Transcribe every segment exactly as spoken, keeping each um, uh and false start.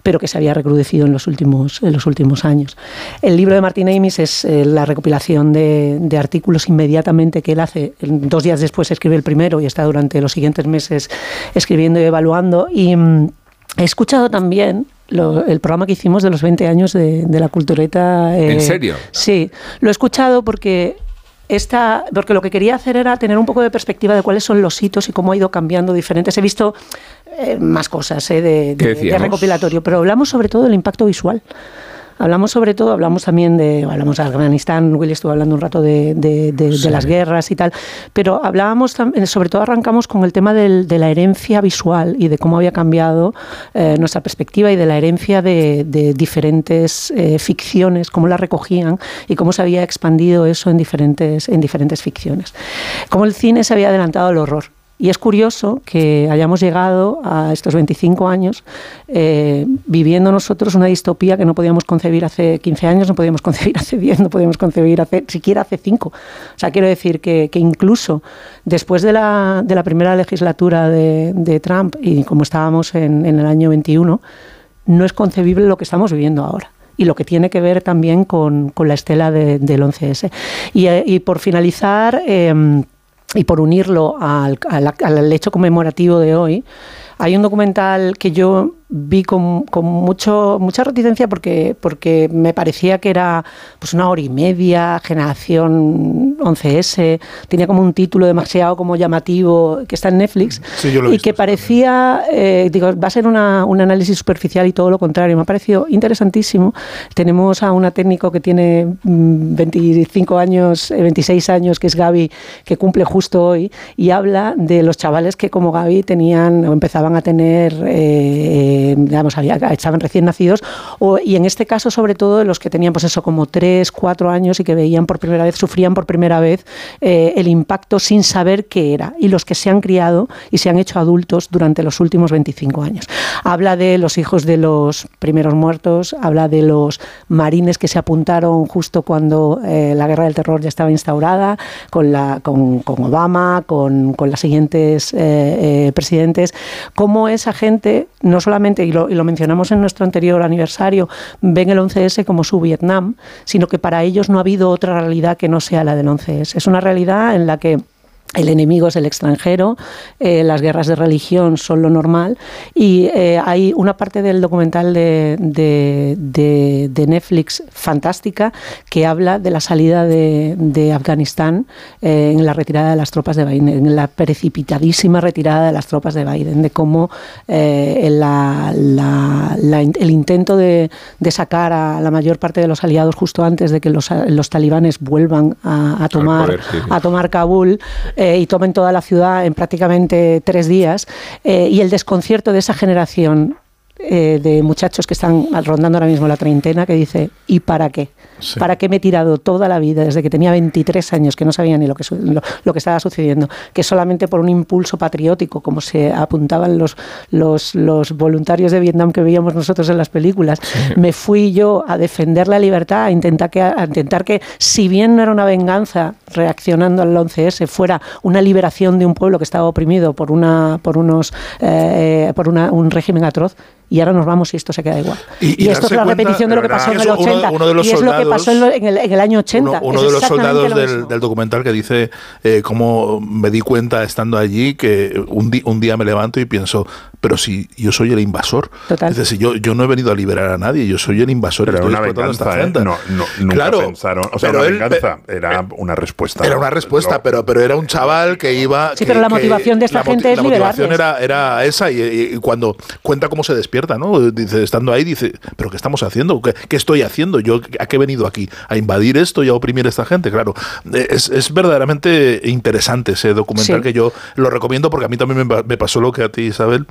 pero que se había recrudecido en los últimos, en los últimos años. El libro de Martin Amis es eh, la recopilación de, de artículos inmediatamente que él hace. Dos días después escribe el primero y está durante los siguientes meses escribiendo y evaluando. Y mm, he escuchado también Lo, el programa que hicimos de los veinte años de, de la Cultureta. Eh, ¿En serio? Sí, lo he escuchado porque, esta, porque lo que quería hacer era tener un poco de perspectiva de cuáles son los hitos y cómo ha ido cambiando diferentes. He visto eh, más cosas eh, de, de, de recopilatorio, pero hablamos sobre todo del impacto visual. Hablamos sobre todo, hablamos también de, hablamos de Afganistán, Willy estuvo hablando un rato de, de, de, sí. de las guerras y tal, pero hablábamos, sobre todo arrancamos con el tema del, de la herencia visual y de cómo había cambiado eh, nuestra perspectiva y de la herencia de, de diferentes eh, ficciones, cómo la recogían y cómo se había expandido eso en diferentes, en diferentes ficciones. Cómo el cine se había adelantado al horror. Y es curioso que hayamos llegado a estos veinticinco años eh, viviendo nosotros una distopía que no podíamos concebir hace quince años, no podíamos concebir hace diez, no podíamos concebir hace, siquiera hace cinco. O sea, quiero decir que, que incluso después de la, de la primera legislatura de, de Trump, y como estábamos en, en el año veintiuno, no es concebible lo que estamos viviendo ahora. Y lo que tiene que ver también con, con la estela de, del once ese. Y, y por finalizar... Eh, y por unirlo al, al, al hecho conmemorativo de hoy, hay un documental que yo vi con, con mucho, mucha reticencia porque, porque me parecía que era pues una hora y media, Generación once ese, tenía como un título demasiado como llamativo, que está en Netflix, sí, yo lo he y visto, que parecía, eh, digo, va a ser una, un análisis superficial y todo lo contrario. Me ha parecido interesantísimo. Tenemos a una técnico que tiene veinticinco años, veintiséis años, que es Gaby, que cumple justo hoy, y habla de los chavales que como Gaby tenían o empezaban a tener... Eh, digamos, había, estaban recién nacidos, o, y en este caso sobre todo de los que tenían pues eso como tres, cuatro años y que veían por primera vez, sufrían por primera vez eh, el impacto sin saber qué era, y los que se han criado y se han hecho adultos durante los últimos veinticinco años. Habla de los hijos de los primeros muertos, habla de los marines que se apuntaron justo cuando eh, la guerra del terror ya estaba instaurada, con, la, con, con Obama, con, con las siguientes eh, eh, presidentes, cómo esa gente no solamente, y lo, y lo mencionamos en nuestro anterior aniversario, ven el once ese como su Vietnam, sino que para ellos no ha habido otra realidad que no sea la del once ese. Es una realidad en la que el enemigo es el extranjero, eh, las guerras de religión son lo normal, y eh, hay una parte del documental de, de, de, de Netflix fantástica que habla de la salida de, de Afganistán eh, en la retirada de las tropas de Biden, en la precipitadísima retirada de las tropas de Biden, de cómo eh, la, la, la, el intento de, de sacar a la mayor parte de los aliados justo antes de que los, los talibanes vuelvan a, a, tomar, poder, sí, sí. a tomar Kabul, Eh, y tomen toda la ciudad en prácticamente tres días, eh, y el desconcierto de esa generación eh, de muchachos que están rondando ahora mismo la treintena, que dice, ¿y para qué? Sí. ¿Para qué me he tirado toda la vida, desde que tenía veintitrés años, que no sabía ni lo que, lo, lo que estaba sucediendo, que solamente por un impulso patriótico, como se apuntaban los, los, los voluntarios de Vietnam que veíamos nosotros en las películas, sí. me fui yo a defender la libertad, a intentar que, a intentar que, si bien no era una venganza reaccionando al once ese, fuera una liberación de un pueblo que estaba oprimido por, una, por, unos, eh, por una, un régimen atroz, y ahora nos vamos y esto se queda igual. Y, y, y esto es la repetición de lo que pasó en el ochenta. Uno, uno de los y es soldados, lo que pasó en, lo, en, el, en el año ochenta. Uno, uno de los soldados del, del documental que dice eh, cómo me di cuenta estando allí que un, di, un día me levanto y pienso, pero si yo soy el invasor. Total. Es decir, yo, yo no he venido a liberar a nadie, yo soy el invasor. Pero era una venganza, ¿eh? No, no, nunca claro, pensaron. O sea, una él, venganza era una respuesta. Era una respuesta, lo, pero, pero era un chaval que iba... Sí, que, pero la motivación de esta gente es liberarles. La motivación era, era esa, y, y cuando cuenta cómo se despierta, ¿no? Dice, estando ahí, dice, ¿pero qué estamos haciendo? ¿Qué, qué estoy haciendo? ¿Yo a qué he venido aquí? ¿A invadir esto y a oprimir a esta gente? Claro, es, es verdaderamente interesante ese documental, sí. que yo lo recomiendo porque a mí también me, me pasó lo que a ti, Isabel.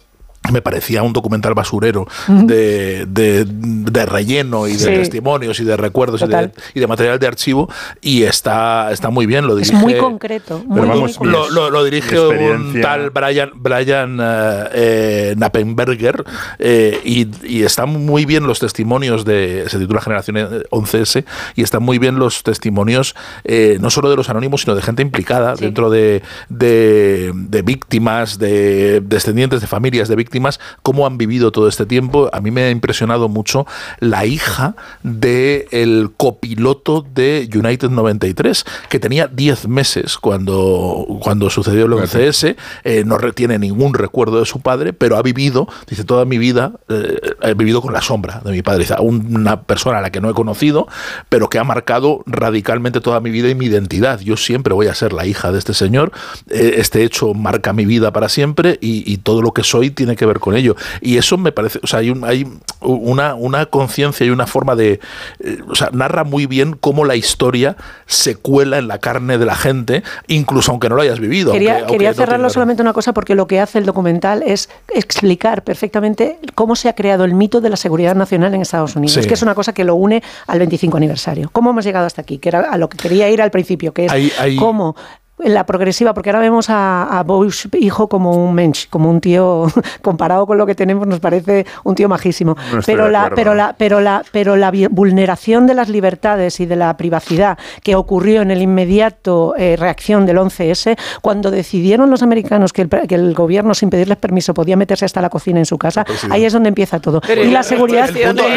Me parecía un documental basurero uh-huh. de, de, de relleno y de sí. testimonios y de recuerdos y de, y de material de archivo, y está, está muy bien. Lo dirige, es muy concreto. Muy, pero vamos, muy lo, lo, lo dirige un tal Brian, Brian uh, eh, Knappenberger, eh, y, y están muy bien los testimonios de, se titula Generación once ese, y están muy bien los testimonios eh, no solo de los anónimos, sino de gente implicada sí. dentro de, de, de víctimas, de descendientes de familias de víctimas, víctimas, cómo han vivido todo este tiempo. A mí me ha impresionado mucho la hija del copiloto de United noventa y tres, que tenía diez meses cuando, cuando sucedió el once ese, eh, no retiene ningún recuerdo de su padre, pero ha vivido, dice, toda mi vida, eh, he vivido con la sombra de mi padre. Dice, una persona a la que no he conocido, pero que ha marcado radicalmente toda mi vida y mi identidad. Yo siempre voy a ser la hija de este señor, eh, este hecho marca mi vida para siempre y, y todo lo que soy tiene que ver con ello. Y eso me parece, o sea, hay, un, hay una, una conciencia y una forma de, eh, o sea, narra muy bien cómo la historia se cuela en la carne de la gente, incluso aunque no lo hayas vivido. Quería, aunque, quería aunque no cerrarlo tenga... solamente una cosa, porque lo que hace el documental es explicar perfectamente cómo se ha creado el mito de la seguridad nacional en Estados Unidos, sí. que es una cosa que lo une al veinticinco aniversario. ¿Cómo hemos llegado hasta aquí? Que era a lo que quería ir al principio, que es hay, hay... cómo... la progresiva, porque ahora vemos a, a Bush hijo como un mensch, como un tío, comparado con lo que tenemos nos parece un tío majísimo, no pero, la, pero, la, pero, la, pero la vulneración de las libertades y de la privacidad que ocurrió en el inmediato eh, reacción del once ese, cuando decidieron los americanos que el, que el gobierno sin pedirles permiso podía meterse hasta la cocina en su casa, ahí es donde empieza todo. Pero y la seguridad,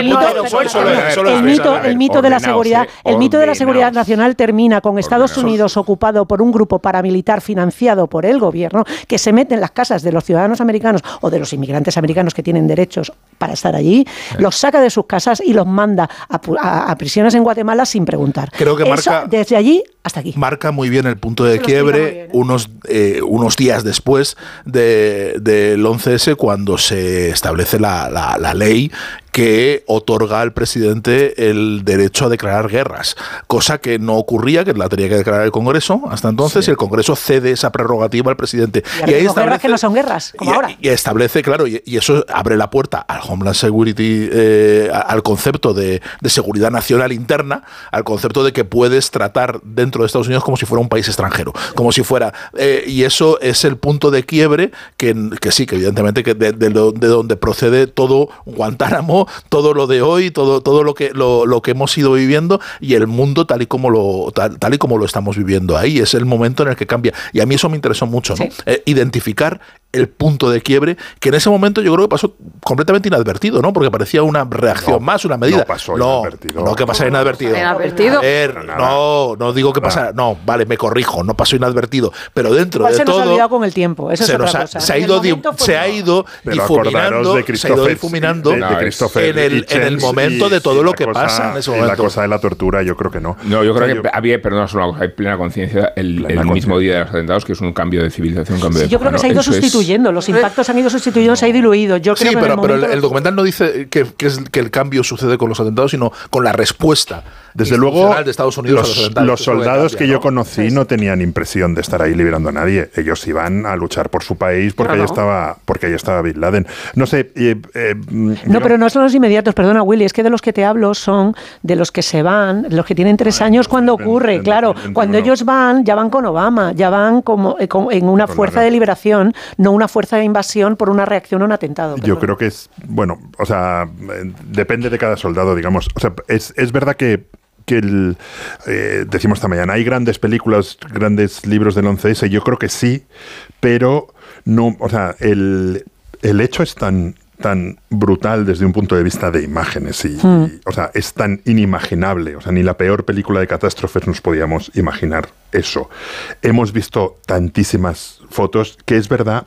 el mito de la seguridad, el mito de la seguridad nacional termina con Estados Unidos ocupado por un grupo paramilitar financiado por el gobierno que se mete en las casas de los ciudadanos americanos o de los inmigrantes americanos que tienen derechos para estar allí, sí. los saca de sus casas y los manda a, a, a prisiones en Guatemala sin preguntar. Creo que Eso, marca, desde allí hasta aquí. Marca muy bien el punto de quiebre bien, ¿eh? unos, eh, unos días después de, del once ese, cuando se establece la, la, la ley que otorga al presidente el derecho a declarar guerras, cosa que no ocurría, que la tenía que declarar el Congreso hasta entonces, sí. y el Congreso cede esa prerrogativa al presidente. Y, y ahí establece guerras que no son guerras, como y, ahora. Y establece, claro, y, y eso abre la puerta al Homeland Security, eh, al concepto de, de seguridad nacional interna, al concepto de que puedes tratar dentro de Estados Unidos como si fuera un país extranjero, como si fuera, eh, y eso es el punto de quiebre que, que sí, que evidentemente que de, de, lo, de donde procede todo Guantánamo, todo lo de hoy, todo, todo lo que lo, lo que hemos ido viviendo y el mundo tal y como lo tal, tal y como lo estamos viviendo ahí. Es el momento en el que cambia. Y a mí eso me interesó mucho, ¿no? Sí. Eh, identificar el punto de quiebre, que en ese momento yo creo que pasó completamente inadvertido, ¿no? Porque parecía una reacción no, más, una medida. No pasó no, inadvertido. No, que pasara inadvertido. ¿Inadvertido? A ver, no, no digo que pasara. No, vale, me corrijo, no pasó inadvertido. Pero dentro de se todo... se nos ha olvidado con el tiempo, eso es se, otra nos ha, cosa. se ha ido, di, se ha ido difuminando, se ha ido difuminando de, de en, el, en el momento y, de todo lo que cosa, pasa en ese momento. La cosa de la tortura, yo creo que no. No, yo creo o sea, que yo, había, perdón, solo una cosa, hay plena conciencia el, el mismo día de los atentados, que es un cambio de civilización, un cambio sí, de yo creo que se ha ido eso sustituyendo, es, los impactos se han ido sustituyendo, se ha diluido. Yo creo sí, que pero, el, pero el, el los... documental no dice que, que, es, que el cambio sucede con los atentados, sino con la respuesta. Desde luego, de Estados Unidos los, a los, atentados, los soldados cambia, que ¿no? yo conocí no tenían impresión de estar ahí liberando a nadie. Ellos iban a luchar por su país porque, ahí, no. estaba, porque ahí estaba Bin Laden. No sé... Eh, eh, no, digo, pero no son los inmediatos, perdona, Willy, es que de los que te hablo son de los que se van, los que tienen tres años cuando ocurre. Claro, cuando ellos van, ya van con Obama, ya van como eh, con, en una fuerza de liberación, no una fuerza de invasión por una reacción a un atentado. Yo creo que es... Bueno, o sea, depende de cada soldado, digamos. O sea, es, es verdad que que el, eh, decimos esta mañana, hay grandes películas, grandes libros del once ese, yo creo que sí, pero no, o sea, el, el hecho es tan, tan brutal desde un punto de vista de imágenes y, mm. y, o sea, es tan inimaginable, o sea, ni la peor película de catástrofes nos podíamos imaginar eso. Hemos visto tantísimas fotos que es verdad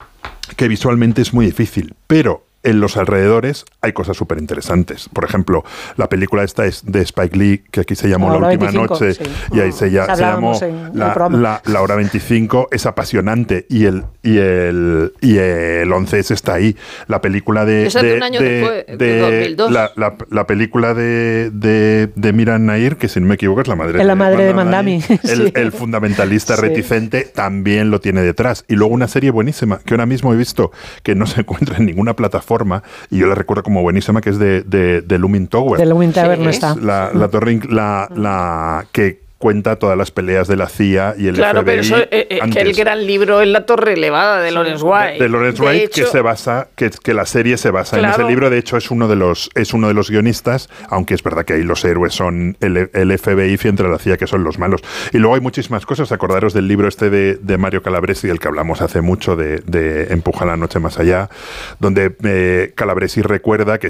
que visualmente es muy difícil, pero en los alrededores hay cosas súper interesantes. Por ejemplo, la película esta es de Spike Lee, que aquí se llamó La, la Última veinticinco, Noche, sí. y ahí se, ya, se llamó la, la, la Hora veinticinco. Es apasionante y el y el y el once ese está ahí. La película de... Esa de un año de, después, de, de dos mil dos. La, la, la película de, de, de Miran Nair, que si no me equivoco es la madre, es la madre de Mandami. De Mandami. El, sí. el fundamentalista sí. reticente también lo tiene detrás. Y luego una serie buenísima, que ahora mismo he visto que no se encuentra en ninguna plataforma, y yo la recuerdo como buenísima, que es de, de, de Looming Tower. De Looming Tower sí. no está. La, la torre, la, la, que cuenta todas las peleas de la C I A y el claro, F B I. Claro, pero eso, eh, que el gran libro es La Torre Elevada de Lawrence White. De, de Lawrence White, que se basa, que, que la serie se basa claro. en ese libro. De hecho, es uno de los es uno de los guionistas, aunque es verdad que ahí los héroes son el, el F B I frente a la C I A, que son los malos. Y luego hay muchísimas cosas. Acordaros del libro este de, de Mario Calabresi, del que hablamos hace mucho, de, de Empuja la noche más allá, donde eh, Calabresi recuerda que